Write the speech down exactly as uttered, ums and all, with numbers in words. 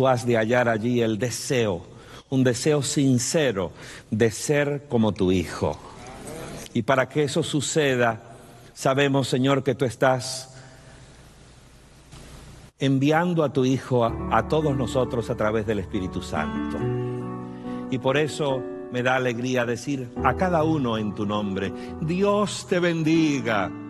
tú has de hallar allí el deseo, un deseo sincero de ser como tu Hijo. Y para que eso suceda, sabemos, Señor, que tú estás enviando a tu Hijo a, a todos nosotros a través del Espíritu Santo. Y por eso me da alegría decir a cada uno en tu nombre: Dios te bendiga.